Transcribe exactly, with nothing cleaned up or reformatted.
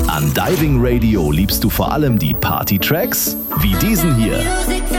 An Diving Radio liebst du vor allem die Party-Tracks, wie diesen hier.